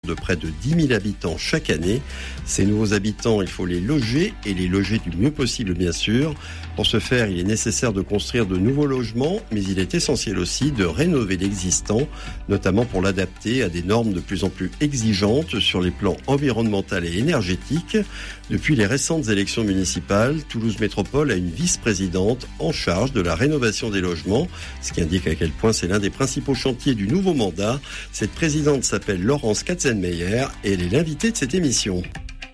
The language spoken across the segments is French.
de près de 10 000 habitants chaque année. Ces nouveaux habitants, il faut les loger et les loger du mieux possible, bien sûr. Pour ce faire, il est nécessaire de construire de nouveaux logements, mais il est essentiel aussi de rénover l'existant, notamment pour l'adapter à des normes de plus en plus exigeantes sur les plans environnemental et énergétique. Depuis les récentes élections municipales, Toulouse Métropole a une vice-présidente en charge de la rénovation des logements, ce qui indique à quel point c'est l'un des principaux chantiers du nouveau mandat. Cette présidente s'appelle Laurence Katzenmeyer et elle est l'invitée de cette émission.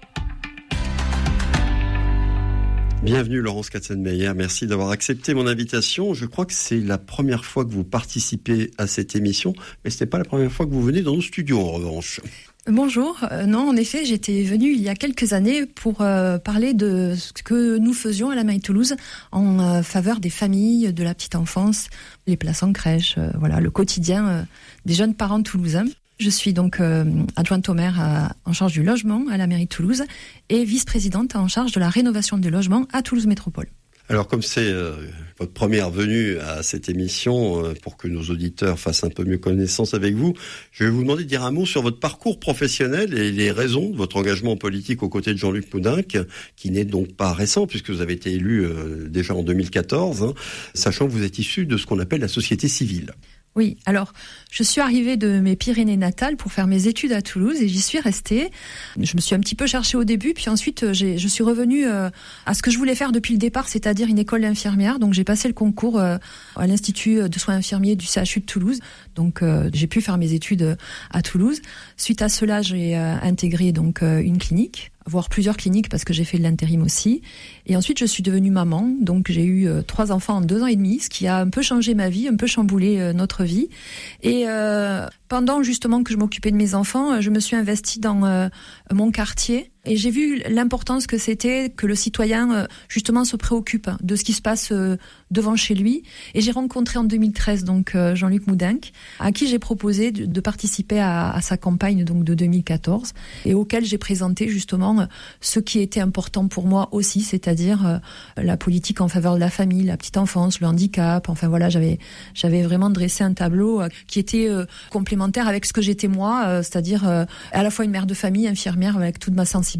Bienvenue Laurence Katzenmeyer, merci d'avoir accepté mon invitation. Je crois que c'est la première fois que vous participez à cette émission, mais ce n'est pas la première fois que vous venez dans nos studios en revanche. Bonjour, non en effet j'étais venue il y a quelques années pour parler de ce que nous faisions à la mairie de Toulouse en faveur des familles, de la petite enfance, les places en crèche, voilà le quotidien des jeunes parents toulousains. Je suis donc adjointe au maire en charge du logement à la mairie de Toulouse et vice-présidente en charge de la rénovation des logements à Toulouse Métropole. Alors comme c'est votre première venue à cette émission, pour que nos auditeurs fassent un peu mieux connaissance avec vous, je vais vous demander de dire un mot sur votre parcours professionnel et les raisons de votre engagement politique aux côtés de Jean-Luc Moudenc, qui n'est donc pas récent puisque vous avez été élu déjà en 2014, sachant que vous êtes issu de ce qu'on appelle la société civile. Oui, alors je suis arrivée de mes Pyrénées natales pour faire mes études à Toulouse et j'y suis restée. Je me suis un petit peu cherchée au début, puis ensuite je suis revenue à ce que je voulais faire depuis le départ, c'est-à-dire une école d'infirmière. Donc j'ai passé le concours à l'Institut de soins infirmiers du CHU de Toulouse. Donc j'ai pu faire mes études à Toulouse. Suite à cela, j'ai intégré donc une clinique, voire plusieurs cliniques parce que j'ai fait de l'intérim aussi. Et ensuite, je suis devenue maman. Donc, j'ai eu 3 enfants en 2 ans et demi, ce qui a un peu changé ma vie, un peu chamboulé notre vie. Et pendant justement que je m'occupais de mes enfants, je me suis investie dans mon quartier. Et j'ai vu l'importance que c'était que le citoyen justement se préoccupe de ce qui se passe devant chez lui. Et j'ai rencontré en 2013 donc Jean-Luc Moudenc, à qui j'ai proposé de participer à sa campagne donc de 2014 et auquel j'ai présenté justement ce qui était important pour moi aussi, c'est-à-dire la politique en faveur de la famille, la petite enfance, le handicap. Enfin voilà, j'avais vraiment dressé un tableau qui était complémentaire avec ce que j'étais moi, c'est-à-dire à la fois une mère de famille, infirmière avec toute ma sensibilité.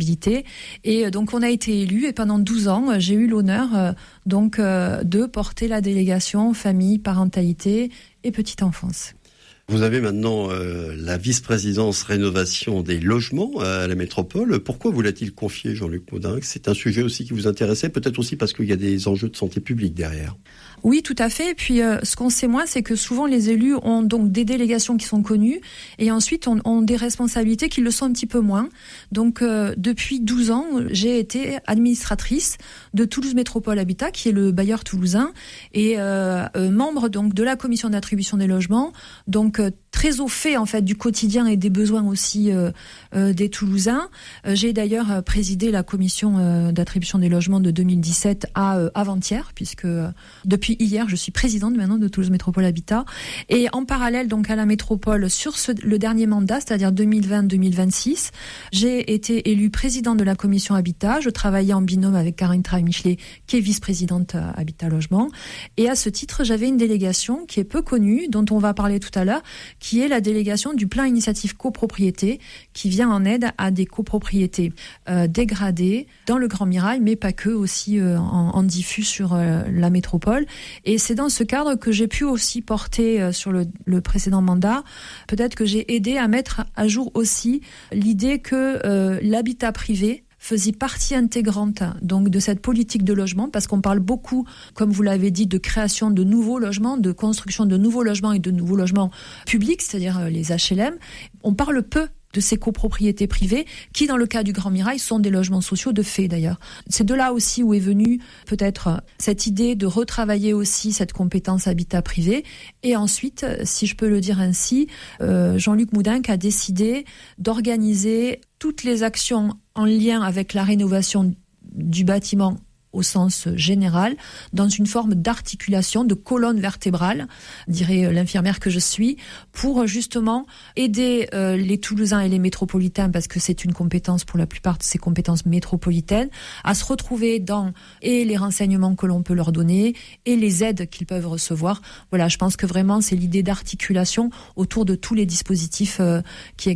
Et donc on a été élus et pendant 12 ans, j'ai eu l'honneur de porter la délégation famille, parentalité et petite enfance. Vous avez maintenant la vice-présidence rénovation des logements à la métropole. Pourquoi vous l'a-t-il confié, Jean-Luc Moudenc ? C'est un sujet aussi qui vous intéressait, peut-être aussi parce qu'il y a des enjeux de santé publique derrière. Oui, tout à fait. Et puis, ce qu'on sait moins, c'est que souvent les élus ont donc des délégations qui sont connues et ensuite ont des responsabilités qui le sont un petit peu moins. Donc, depuis 12 ans, j'ai été administratrice de Toulouse Métropole Habitat, qui est le bailleur toulousain, et membre donc de la commission d'attribution des logements. Donc, très au fait en fait du quotidien et des besoins aussi des Toulousains. J'ai d'ailleurs présidé la commission d'attribution des logements de 2017 à avant-hier, puisque depuis hier je suis présidente maintenant de Toulouse Métropole Habitat. Et en parallèle donc à la métropole sur le dernier mandat, c'est-à-dire 2020-2026, j'ai été élue présidente de la commission Habitat. Je travaillais en binôme avec Karine Traille-Michelet, qui est vice-présidente Habitat Logement. Et à ce titre, j'avais une délégation qui est peu connue, dont on va parler tout à l'heure, qui est la délégation du plan initiative copropriété, qui vient en aide à des copropriétés dégradées dans le Grand Mirail, mais pas que, aussi en diffus sur la métropole. Et c'est dans ce cadre que j'ai pu aussi porter sur le précédent mandat, peut-être que j'ai aidé à mettre à jour aussi l'idée que l'habitat privé faisait partie intégrante donc de cette politique de logement, parce qu'on parle beaucoup, comme vous l'avez dit, de création de nouveaux logements, de construction de nouveaux logements et de nouveaux logements publics, c'est-à-dire les HLM. On parle peu de ces copropriétés privées qui, dans le cas du Grand Mirail, sont des logements sociaux de fait d'ailleurs. C'est de là aussi où est venue peut-être cette idée de retravailler aussi cette compétence habitat privé. Et ensuite, si je peux le dire ainsi, Jean-Luc Moudenc a décidé d'organiser toutes les actions en lien avec la rénovation du bâtiment au sens général, dans une forme d'articulation, de colonne vertébrale, dirait l'infirmière que je suis, pour justement aider les Toulousains et les métropolitains, parce que c'est une compétence pour la plupart de ces compétences métropolitaines, à se retrouver dans et les renseignements que l'on peut leur donner et les aides qu'ils peuvent recevoir. Voilà, je pense que vraiment c'est l'idée d'articulation autour de tous les dispositifs qui existent.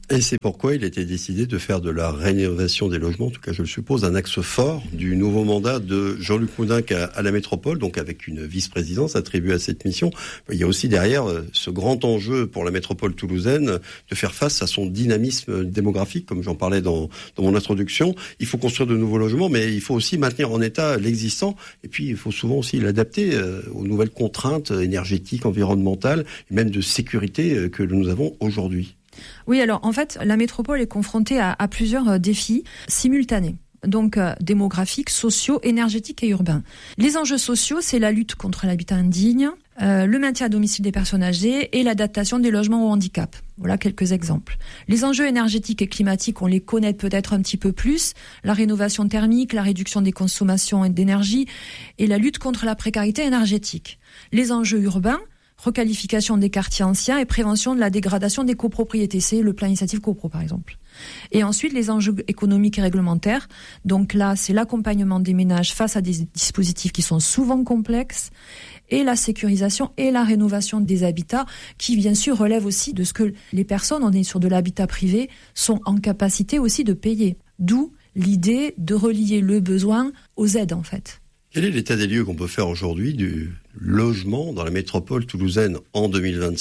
Et c'est pourquoi il a été décidé de faire de la rénovation des logements, en tout cas je le suppose, un axe fort du nouveau mandat de Jean-Luc Moudenc à la métropole, donc avec une vice-présidence attribuée à cette mission. Il y a aussi derrière ce grand enjeu pour la métropole toulousaine de faire face à son dynamisme démographique, comme j'en parlais dans mon introduction. Il faut construire de nouveaux logements, mais il faut aussi maintenir en état l'existant, et puis il faut souvent aussi l'adapter aux nouvelles contraintes énergétiques, environnementales, et même de sécurité que nous avons aujourd'hui. Oui, alors en fait, la métropole est confrontée à plusieurs défis simultanés. Donc démographiques, sociaux, énergétiques et urbains. Les enjeux sociaux, c'est la lutte contre l'habitat indigne, le maintien à domicile des personnes âgées et l'adaptation des logements au handicap. Voilà quelques exemples. Les enjeux énergétiques et climatiques, on les connaît peut-être un petit peu plus. La rénovation thermique, la réduction des consommations d'énergie et la lutte contre la précarité énergétique. Les enjeux urbains, requalification des quartiers anciens et prévention de la dégradation des copropriétés. C'est le plan initiative copro, par exemple. Et ensuite, les enjeux économiques et réglementaires. Donc là, c'est l'accompagnement des ménages face à des dispositifs qui sont souvent complexes et la sécurisation et la rénovation des habitats qui, bien sûr, relèvent aussi de ce que les personnes, on est sur de l'habitat privé, sont en capacité aussi de payer. D'où l'idée de relier le besoin aux aides, en fait. Quel est l'état des lieux qu'on peut faire aujourd'hui du logement dans la métropole toulousaine en 2026 ?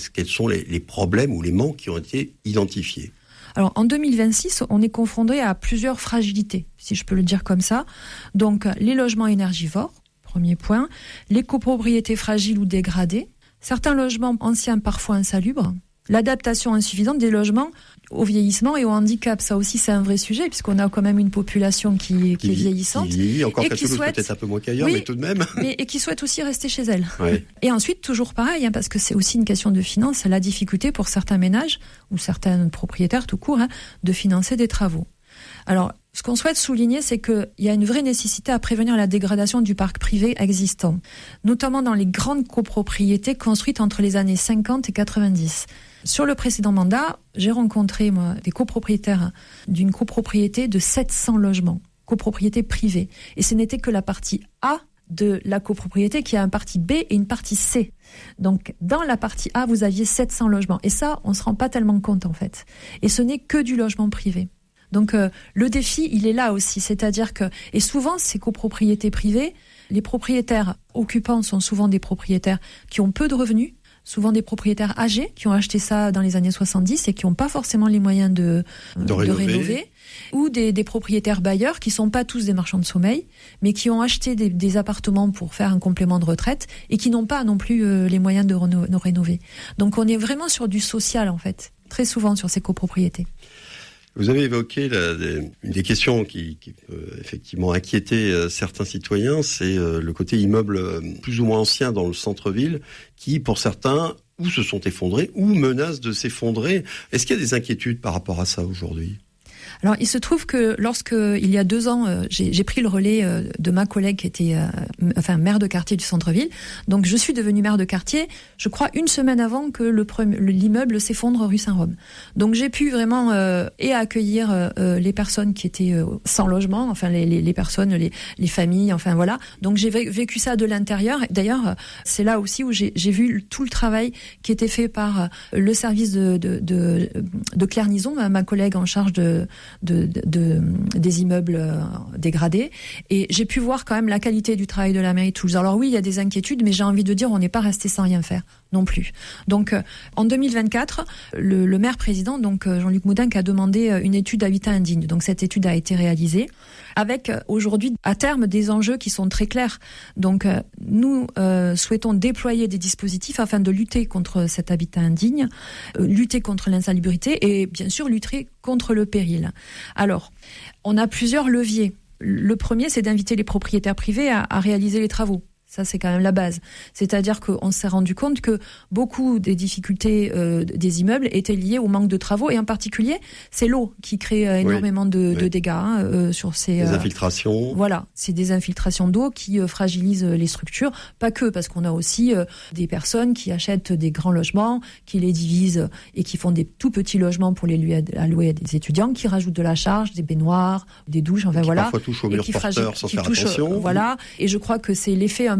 Quels sont les problèmes ou les manques qui ont été identifiés ? Alors, en 2026, on est confronté à plusieurs fragilités, si je peux le dire comme ça. Donc, les logements énergivores, premier point, les copropriétés fragiles ou dégradées, certains logements anciens parfois insalubres, l'adaptation insuffisante des logements au vieillissement et au handicap. Ça aussi, c'est un vrai sujet, puisqu'on a quand même une population qui est vieillissante. Qui vieillit, encore qu'à Toulouse, peut-être un peu moins qu'ailleurs, oui, mais tout de même. Et qui souhaite aussi rester chez elle. Ouais. Et ensuite, toujours pareil, parce que c'est aussi une question de finance, la difficulté pour certains ménages, ou certains propriétaires tout court, de financer des travaux. Alors, ce qu'on souhaite souligner, c'est qu'il y a une vraie nécessité à prévenir la dégradation du parc privé existant, notamment dans les grandes copropriétés construites entre les années 50 et 90. Sur le précédent mandat, j'ai rencontré moi, des copropriétaires d'une copropriété de 700 logements, copropriété privée. Et ce n'était que la partie A de la copropriété qui a une partie B et une partie C. Donc, dans la partie A, vous aviez 700 logements. Et ça, on ne se rend pas tellement compte, en fait. Et ce n'est que du logement privé. Donc, le défi, il est là aussi. C'est-à-dire que, et souvent, ces copropriétés privées, les propriétaires occupants sont souvent des propriétaires qui ont peu de revenus, souvent des propriétaires âgés qui ont acheté ça dans les années 70 et qui n'ont pas forcément les moyens de rénover, ou des propriétaires bailleurs qui sont pas tous des marchands de sommeil, mais qui ont acheté des appartements pour faire un complément de retraite et qui n'ont pas non plus les moyens de rénover. Donc on est vraiment sur du social en fait, très souvent sur ces copropriétés. Vous avez évoqué une des questions qui peut effectivement inquiéter certains citoyens, c'est le côté immeuble plus ou moins ancien dans le centre-ville qui, pour certains, ou se sont effondrés ou menacent de s'effondrer. Est-ce qu'il y a des inquiétudes par rapport à ça aujourd'hui ? Alors, il se trouve que il y a 2 ans, j'ai pris le relais de ma collègue qui était maire de quartier du centre-ville. Donc, je suis devenue maire de quartier, je crois, 1 semaine avant que l'immeuble s'effondre rue Saint-Rome. Donc, j'ai pu vraiment accueillir les personnes qui étaient sans logement, enfin les personnes, les familles, enfin voilà. Donc, j'ai vécu ça de l'intérieur. D'ailleurs, c'est là aussi où j'ai vu tout le travail qui était fait par le service de Claire Nison, ma collègue en charge des immeubles dégradés, et j'ai pu voir quand même la qualité du travail de la mairie de Toulouse. Alors oui, il y a des inquiétudes, mais j'ai envie de dire on n'est pas resté sans rien faire non plus. Donc en 2024, le maire président, donc Jean-Luc Moudenc, a demandé une étude d'habitat indigne. Donc cette étude a été réalisée avec aujourd'hui à terme des enjeux qui sont très clairs. Donc nous souhaitons déployer des dispositifs afin de lutter contre cet habitat indigne, lutter contre l'insalubrité et bien sûr lutter contre le péril. Alors, on a plusieurs leviers. Le premier, c'est d'inviter les propriétaires privés à réaliser les travaux. Ça, c'est quand même la base. C'est-à-dire qu'on s'est rendu compte que beaucoup des difficultés des immeubles étaient liées au manque de travaux, et en particulier, c'est l'eau qui crée énormément de dégâts sur ces... Des infiltrations. Voilà, c'est des infiltrations d'eau qui fragilisent les structures. Pas que, parce qu'on a aussi des personnes qui achètent des grands logements, qui les divisent et qui font des tout petits logements pour les louer à des étudiants, qui rajoutent de la charge, des baignoires, des douches, enfin voilà. Parfois touchent au mur porteur sans faire attention. Voilà, et je crois que c'est l'effet un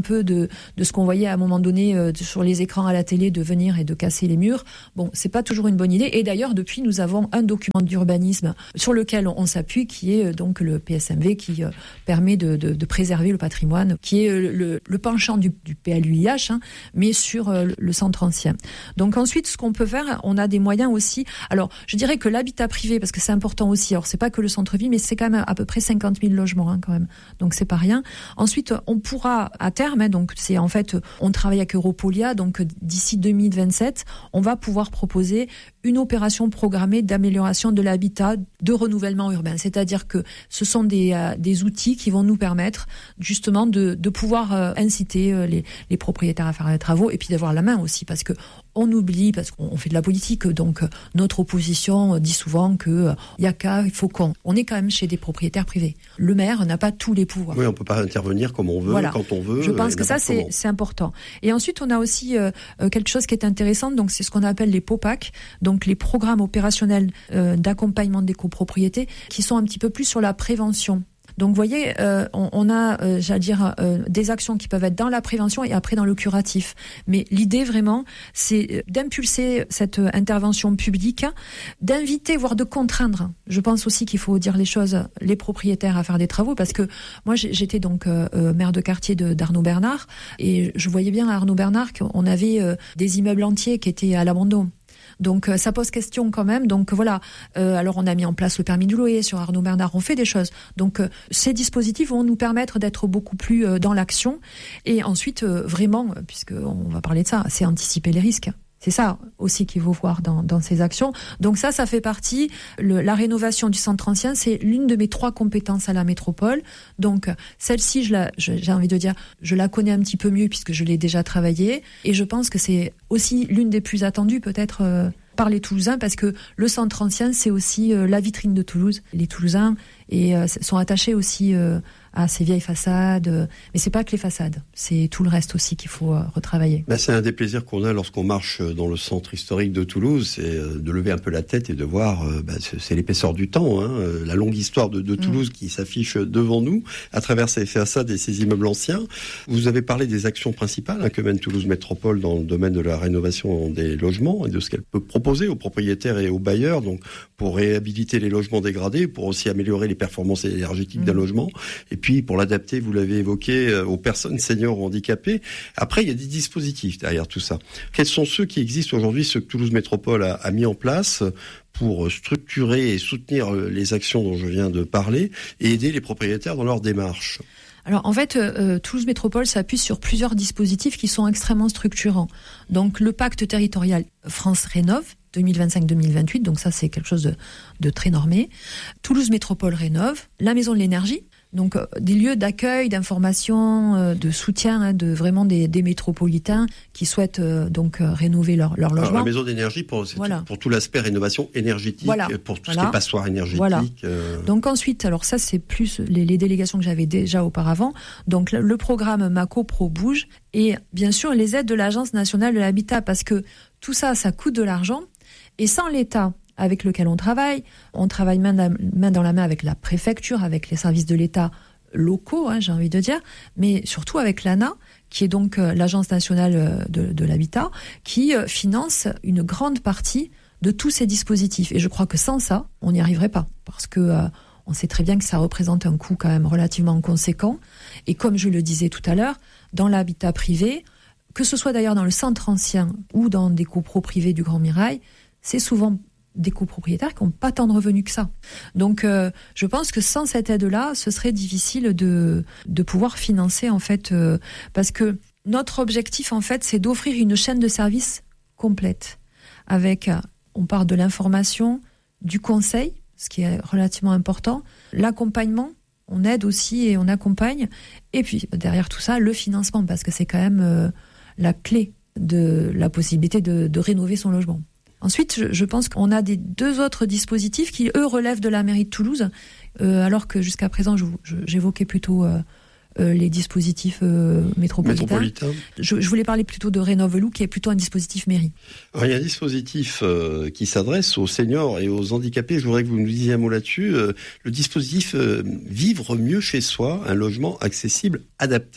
peu de ce qu'on voyait à un moment donné sur les écrans à la télé, de venir et de casser les murs. Bon, c'est pas toujours une bonne idée. Et d'ailleurs, depuis, nous avons un document d'urbanisme sur lequel on s'appuie, qui est donc le PSMV, qui permet de préserver le patrimoine, qui est le penchant du PLUIH, mais sur le centre ancien. Donc ensuite, ce qu'on peut faire, on a des moyens aussi. Alors, je dirais que l'habitat privé, parce que c'est important aussi. Alors, c'est pas que le centre-ville, mais c'est quand même à peu près 50 000 logements, quand même. Donc, c'est pas rien. Ensuite, on pourra, à terme, donc c'est en fait, on travaille avec Europolia, donc d'ici 2027, on va pouvoir proposer une opération programmée d'amélioration de l'habitat, de renouvellement urbain. C'est-à-dire que ce sont des outils qui vont nous permettre justement de pouvoir inciter les propriétaires à faire les travaux et puis d'avoir la main aussi, parce que on oublie, parce qu'on fait de la politique, donc notre opposition dit souvent que il faut qu'on. On est quand même chez des propriétaires privés. Le maire n'a pas tous les pouvoirs. Oui, on peut pas intervenir comme on veut, voilà. Quand on veut. Je pense que ça, c'est important. Et ensuite, on a aussi quelque chose qui est intéressant, donc c'est ce qu'on appelle les POPAC, donc les programmes opérationnels d'accompagnement des copropriétés, qui sont un petit peu plus sur la prévention. Donc, vous voyez, on a, j'allais dire, des actions qui peuvent être dans la prévention et après dans le curatif. Mais l'idée, vraiment, c'est d'impulser cette intervention publique, d'inviter, voire de contraindre. Je pense aussi qu'il faut dire les choses, les propriétaires à faire des travaux, parce que moi, j'étais donc maire de quartier d'Arnaud Bernard, et je voyais bien à Arnaud Bernard qu'on avait des immeubles entiers qui étaient à l'abandon. Donc ça pose question quand même. Donc voilà. Alors on a mis en place le permis du loyer sur Arnaud Bernard. On fait des choses. Donc ces dispositifs vont nous permettre d'être beaucoup plus dans l'action. Et ensuite vraiment, puisque on va parler de ça, c'est anticiper les risques. C'est ça aussi qu'il faut voir dans ces actions. Donc ça fait partie. La rénovation du centre ancien, c'est l'une de mes 3 compétences à la métropole. Donc celle-ci, j'ai envie de dire, je la connais un petit peu mieux puisque je l'ai déjà travaillée. Et je pense que c'est aussi l'une des plus attendues peut-être par les Toulousains, parce que le centre ancien, c'est aussi la vitrine de Toulouse. Les Toulousains sont attachés aussi à ces vieilles façades. Mais c'est pas que les façades, c'est tout le reste aussi qu'il faut retravailler. C'est un des plaisirs qu'on a lorsqu'on marche dans le centre historique de Toulouse, c'est de lever un peu la tête et de voir, c'est l'épaisseur du temps, la longue histoire de Toulouse qui s'affiche devant nous à travers ces façades et ces immeubles anciens. Vous avez parlé des actions principales que mène Toulouse Métropole dans le domaine de la rénovation des logements et de ce qu'elle peut proposer aux propriétaires et aux bailleurs, donc pour réhabiliter les logements dégradés, pour aussi améliorer les performances énergétiques d'un logement, et puis pour l'adapter, vous l'avez évoqué, aux personnes seniors ou handicapées. Après, il y a des dispositifs derrière tout ça. Quels sont ceux qui existent aujourd'hui, ceux que Toulouse Métropole a mis en place pour structurer et soutenir les actions dont je viens de parler et aider les propriétaires dans leur démarche? Alors en fait, Toulouse Métropole s'appuie sur plusieurs dispositifs qui sont extrêmement structurants. Donc le pacte territorial France Rénove 2025-2028, donc ça c'est quelque chose de très normé. Toulouse Métropole Rénove, la Maison de l'Énergie, donc des lieux d'accueil, d'information, de soutien de vraiment des métropolitains qui souhaitent donc rénover leur logement. Alors, la Maison d'énergie pour tout l'aspect rénovation énergétique, pour tout ce qui est passoire énergétique. Voilà. Donc ensuite, alors ça c'est plus les délégations que j'avais déjà auparavant. Donc le programme Maco Pro Bouge et bien sûr les aides de l'Agence nationale de l'habitat, parce que tout ça coûte de l'argent et sans l'État avec lequel on travaille main dans la main avec la préfecture, avec les services de l'État locaux, j'ai envie de dire, mais surtout avec l'ANA, qui est donc l'Agence nationale de l'habitat, qui finance une grande partie de tous ces dispositifs. Et je crois que sans ça, on n'y arriverait pas, parce que on sait très bien que ça représente un coût quand même relativement conséquent. Et comme je le disais tout à l'heure, dans l'habitat privé, que ce soit d'ailleurs dans le centre ancien ou dans des copros privés du Grand Mirail, c'est souvent des copropriétaires qui n'ont pas tant de revenus que ça. Donc, je pense que sans cette aide-là, ce serait difficile de pouvoir financer, en fait, parce que notre objectif, en fait, c'est d'offrir une chaîne de services complète. Avec, on parle de l'information, du conseil, ce qui est relativement important, l'accompagnement, on aide aussi et on accompagne, et puis derrière tout ça, le financement, parce que c'est quand même la clé de la possibilité de rénover son logement. Ensuite, je pense qu'on a des 2 autres dispositifs qui, eux, relèvent de la mairie de Toulouse, alors que jusqu'à présent, j'évoquais plutôt les dispositifs métropolitains. Je voulais parler plutôt de Rénove-Loup, qui est plutôt un dispositif mairie. Alors, il y a un dispositif qui s'adresse aux seniors et aux handicapés. Je voudrais que vous nous disiez un mot là-dessus. Le dispositif Vivre mieux chez soi, un logement accessible, adapté.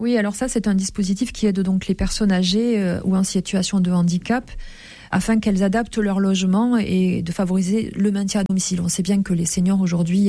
Oui, alors ça, c'est un dispositif qui aide donc les personnes âgées ou en situation de handicap afin qu'elles adaptent leur logement et de favoriser le maintien à domicile. On sait bien que les seniors aujourd'hui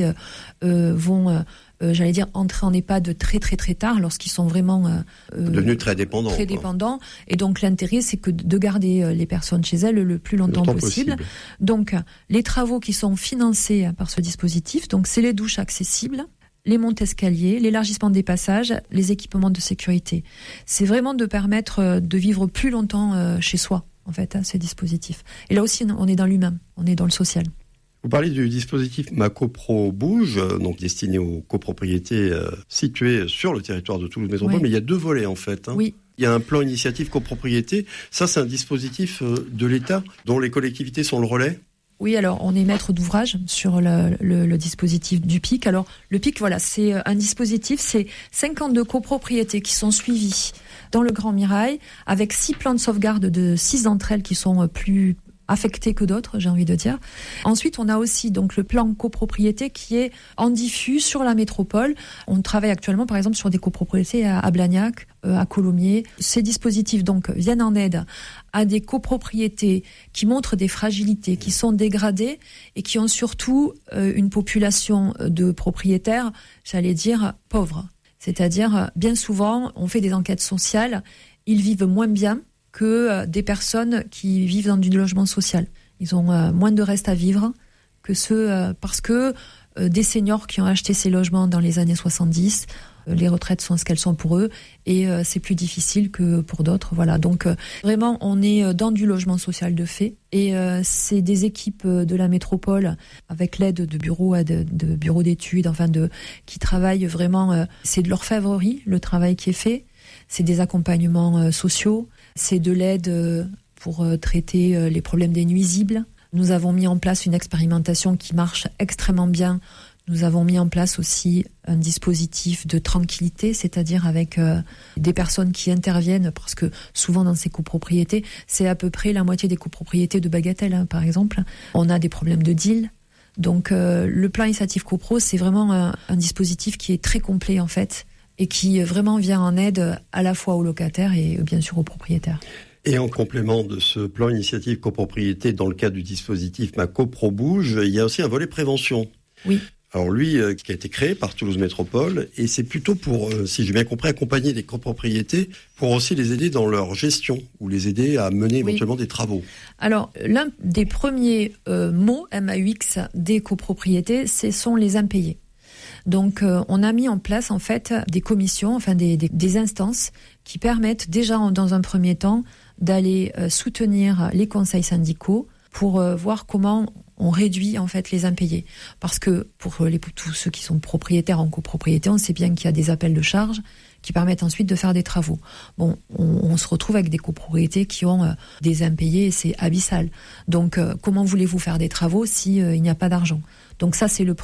vont, entrer en EHPAD très très très tard lorsqu'ils sont vraiment devenus très dépendants. Très dépendants. Et donc l'intérêt, c'est que de garder les personnes chez elles le plus longtemps possible. Donc les travaux qui sont financés par ce dispositif, donc c'est les douches accessibles, les montes-escaliers, l'élargissement des passages, les équipements de sécurité. C'est vraiment de permettre de vivre plus longtemps chez soi, en fait, ces dispositifs. Et là aussi, on est dans l'humain, on est dans le social. Vous parlez du dispositif Ma Copro Bouge, donc destiné aux copropriétés situées sur le territoire de Toulouse Métropole, mais il y a 2 volets en fait. Oui. Il y a un plan initiative copropriété. Ça, c'est un dispositif de l'État dont les collectivités sont le relais. Oui, alors on est maître d'ouvrage sur le dispositif du PIC. Alors le PIC, voilà, c'est un dispositif, c'est 52 copropriétés qui sont suivies dans le Grand Mirail, avec 6 plans de sauvegarde de 6 d'entre elles qui sont plus affectées que d'autres, j'ai envie de dire. Ensuite, on a aussi donc le plan copropriété qui est en diffus sur la métropole. On travaille actuellement, par exemple, sur des copropriétés à Blagnac, à Colomiers. Ces dispositifs donc viennent en aide à des copropriétés qui montrent des fragilités, qui sont dégradées et qui ont surtout une population de propriétaires, j'allais dire, pauvres. C'est-à-dire, bien souvent, on fait des enquêtes sociales, ils vivent moins bien que des personnes qui vivent dans du logement social. Ils ont moins de reste à vivre que ceux, parce que des seniors qui ont acheté ces logements dans les années 70, les retraites sont ce qu'elles sont pour eux et c'est plus difficile que pour d'autres. Voilà. Donc vraiment, on est dans du logement social de fait et c'est des équipes de la métropole avec l'aide de bureaux d'études, qui travaillent vraiment. C'est de l'orfèvrerie le travail qui est fait. C'est des accompagnements sociaux. C'est de l'aide pour traiter les problèmes des nuisibles. Nous avons mis en place une expérimentation qui marche extrêmement bien. Nous avons mis en place aussi un dispositif de tranquillité, c'est-à-dire avec des personnes qui interviennent, parce que souvent dans ces copropriétés, c'est à peu près la moitié des copropriétés de Bagatelle, par exemple. On a des problèmes de deal. Donc le plan initiative copro, c'est vraiment un dispositif qui est très complet en fait, et qui vraiment vient en aide à la fois aux locataires et bien sûr aux propriétaires. Et en complément de ce plan initiative copropriété, dans le cadre du dispositif Ma Copro Bouge, il y a aussi un volet prévention. Oui. Alors lui, qui a été créé par Toulouse Métropole, et c'est plutôt pour, si j'ai bien compris, accompagner les copropriétés pour aussi les aider dans leur gestion ou les aider à mener éventuellement des travaux. Alors, l'un des premiers mots MAUX des copropriétés, ce sont les impayés. Donc, on a mis en place en fait des commissions, des instances qui permettent déjà dans un premier temps d'aller soutenir les conseils syndicaux pour voir comment on réduit en fait les impayés. Parce que pour tous ceux qui sont propriétaires en copropriété, on sait bien qu'il y a des appels de charges qui permettent ensuite de faire des travaux. Bon, on se retrouve avec des copropriétés qui ont des impayés et c'est abyssal. Donc, comment voulez-vous faire des travaux si il n'y a pas d'argent ? Donc ça, c'est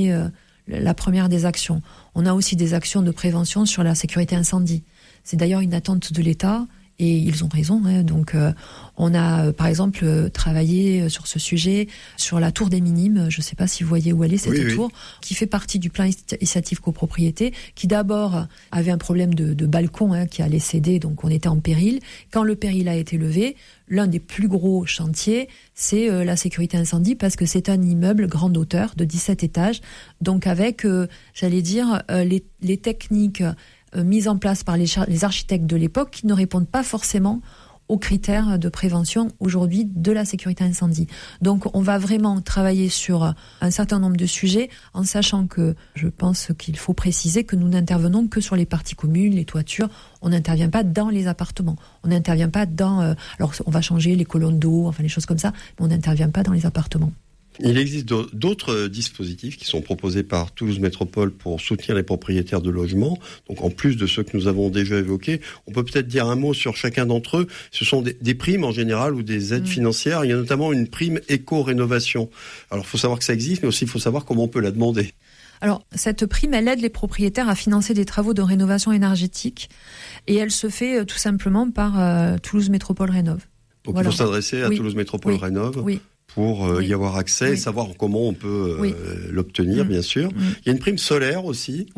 la première des actions. On a aussi des actions de prévention sur la sécurité incendie. C'est d'ailleurs une attente de l'État et ils ont raison. Donc, on a, par exemple, travaillé sur ce sujet, sur la tour des Minimes. Je ne sais pas si vous voyez où elle est, cette tour, qui fait partie du plan initiative copropriété, qui d'abord avait un problème de balcon qui allait céder, donc on était en péril. Quand le péril a été levé, l'un des plus gros chantiers, c'est la sécurité incendie, parce que c'est un immeuble grande hauteur de 17 étages, donc avec, les techniques mises en place par les architectes de l'époque qui ne répondent pas forcément aux critères de prévention aujourd'hui de la sécurité incendie. Donc on va vraiment travailler sur un certain nombre de sujets, en sachant que je pense qu'il faut préciser que nous n'intervenons que sur les parties communes, les toitures. On n'intervient pas dans les appartements. On n'intervient pas dans... alors on va changer les colonnes d'eau, les choses comme ça, mais on n'intervient pas dans les appartements. Il existe d'autres dispositifs qui sont proposés par Toulouse Métropole pour soutenir les propriétaires de logements. Donc en plus de ceux que nous avons déjà évoqués, on peut peut-être dire un mot sur chacun d'entre eux. Ce sont des primes en général ou des aides financières. Il y a notamment une prime éco-rénovation. Alors il faut savoir que ça existe, mais aussi il faut savoir comment on peut la demander. Alors, cette prime, elle aide les propriétaires à financer des travaux de rénovation énergétique et elle se fait tout simplement par Toulouse Métropole Rénov'. Donc il faut s'adresser à Toulouse Métropole Rénov'. Oui. Pour y avoir accès et savoir comment on peut l'obtenir, bien sûr. Il y a une prime solaire aussi. Oui.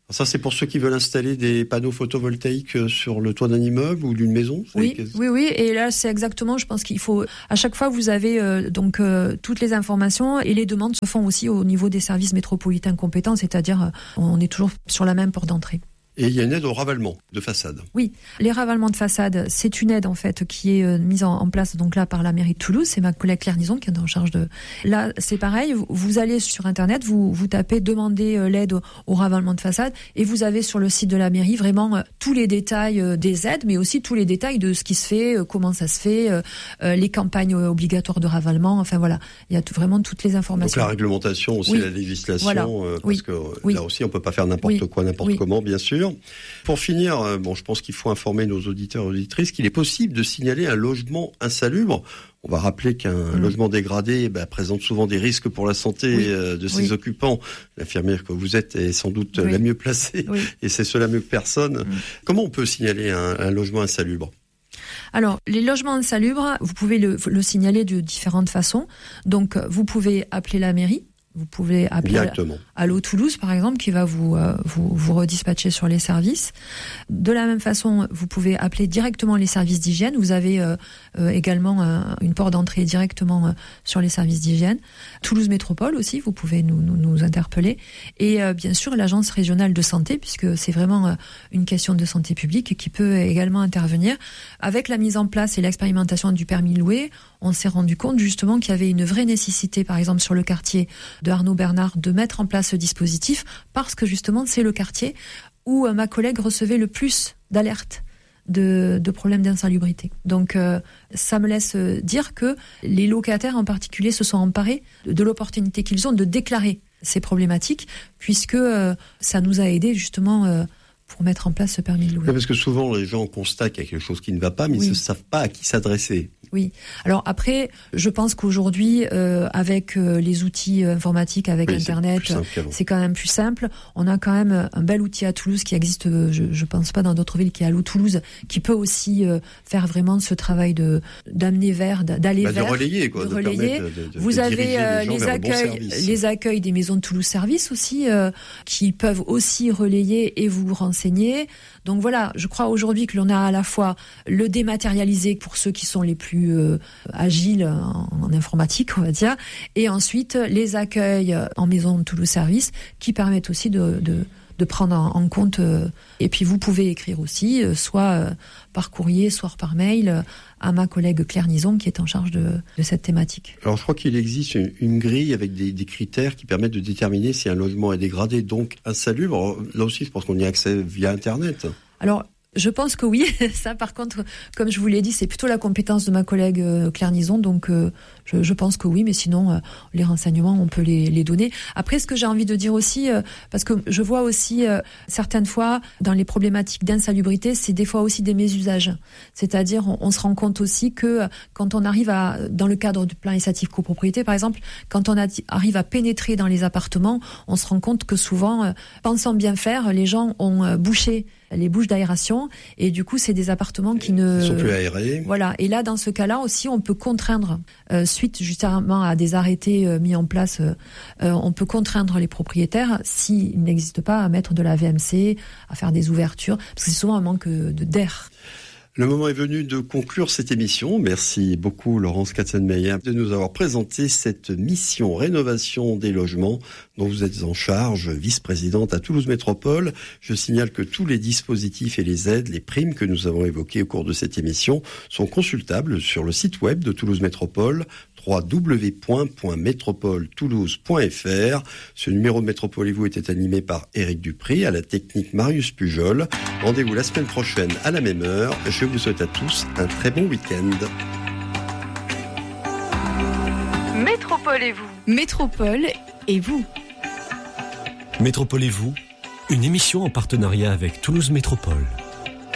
Ça, c'est pour ceux qui veulent installer des panneaux photovoltaïques sur le toit d'un immeuble ou d'une maison. Oui. Et là, c'est exactement, je pense qu'il faut, à chaque fois, vous avez toutes les informations et les demandes se font aussi au niveau des services métropolitains compétents, c'est-à-dire on est toujours sur la même porte d'entrée. Et il y a une aide au ravalement de façade. Oui, les ravalements de façade, c'est une aide en fait qui est mise en place donc là par la mairie de Toulouse. C'est ma collègue Claire Nison qui est en charge de. Là, c'est pareil. Vous allez sur internet, vous tapez demander l'aide au ravalement de façade et vous avez sur le site de la mairie vraiment tous les détails des aides, mais aussi tous les détails de ce qui se fait, comment ça se fait, les campagnes obligatoires de ravalement. Enfin voilà, il y a vraiment toutes les informations. Donc la réglementation aussi, la législation, voilà. Parce que là aussi on peut pas faire n'importe quoi, n'importe comment, bien sûr. Pour finir, je pense qu'il faut informer nos auditeurs et auditrices qu'il est possible de signaler un logement insalubre. On va rappeler qu'un logement dégradé présente souvent des risques pour la santé de ses occupants. L'infirmière que vous êtes est sans doute la mieux placée et c'est cela mieux que personne. Comment on peut signaler un logement insalubre ? Alors, les logements insalubres, vous pouvez le signaler de différentes façons. Donc, vous pouvez appeler la mairie. Vous pouvez appeler Allo Toulouse, par exemple, qui va vous redispatcher sur les services. De la même façon, vous pouvez appeler directement les services d'hygiène. Vous avez également une porte d'entrée directement sur les services d'hygiène. Toulouse Métropole aussi, vous pouvez nous interpeller. Et bien sûr, l'agence régionale de santé, puisque c'est vraiment une question de santé publique qui peut également intervenir. Avec la mise en place et l'expérimentation du permis louer, on s'est rendu compte justement qu'il y avait une vraie nécessité, par exemple sur le quartier de Arnaud Bernard, de mettre en place ce dispositif parce que justement c'est le quartier où ma collègue recevait le plus d'alertes de problèmes d'insalubrité. Donc ça me laisse dire que les locataires en particulier se sont emparés de l'opportunité qu'ils ont de déclarer ces problématiques puisque ça nous a aidés justement pour mettre en place ce permis de louer. Parce que souvent les gens constatent qu'il y a quelque chose qui ne va pas mais ils ne savent pas à qui s'adresser. Oui. Alors après, je pense qu'aujourd'hui, avec les outils informatiques, avec Internet, c'est quand même plus simple. On a quand même un bel outil à Toulouse qui existe, je pense pas dans d'autres villes, qui est Allo Toulouse, qui peut aussi faire vraiment ce travail d'amener vers, d'aller vers, de relayer, quoi. De relayer. Vous avez les accueils des maisons de Toulouse Service aussi, qui peuvent aussi relayer et vous renseigner. Donc voilà, je crois aujourd'hui que l'on a à la fois le dématérialisé pour ceux qui sont les plus agiles en informatique, on va dire, et ensuite les accueils en maison de Toulouse Service qui permettent aussi de prendre en compte. Et puis vous pouvez écrire aussi, soit par courrier, soit par mail, à ma collègue Claire Nison qui est en charge de cette thématique. Alors je crois qu'il existe une grille avec des critères qui permettent de déterminer si un logement est dégradé, donc insalubre. Là aussi, je pense qu'on y a accès via Internet. Alors, je pense que oui. Ça, par contre, comme je vous l'ai dit, c'est plutôt la compétence de ma collègue Claire Nison. Donc, je pense que oui, mais sinon, les renseignements, on peut les donner. Après, ce que j'ai envie de dire aussi, parce que je vois aussi certaines fois, dans les problématiques d'insalubrité, c'est des fois aussi des mésusages. C'est-à-dire, on se rend compte aussi que quand on arrive dans le cadre du plan initiative copropriété, par exemple, quand on arrive à pénétrer dans les appartements, on se rend compte que souvent, pensant bien faire, les gens ont bouché les bouches d'aération et du coup c'est des appartements qui ne sont plus aérés. Voilà, et là dans ce cas-là aussi on peut contraindre suite justement à des arrêtés mis en place, on peut contraindre les propriétaires s'il n'existe pas à mettre de la VMC, à faire des ouvertures parce que c'est souvent un manque d'air. Le moment est venu de conclure cette émission. Merci beaucoup Laurence Katzenmeyer de nous avoir présenté cette mission rénovation des logements dont vous êtes en charge, vice-présidente à Toulouse Métropole. Je signale que tous les dispositifs et les aides, les primes que nous avons évoquées au cours de cette émission sont consultables sur le site web de Toulouse Métropole, www.métropoletoulouse.fr. Ce numéro de Métropole et vous était animé par Éric Dupré, à la technique Marius Pujol. Rendez-vous la semaine prochaine à la même heure. Je vous souhaite à tous un très bon week-end. Métropole et vous. Métropole et vous. Métropole et vous, une émission en partenariat avec Toulouse Métropole.